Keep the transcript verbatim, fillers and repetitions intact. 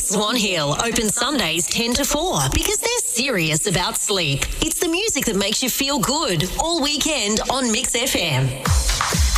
Swan Hill open Sundays ten to four because they're serious about sleep. It's the music that makes you feel good all weekend on Mix F M.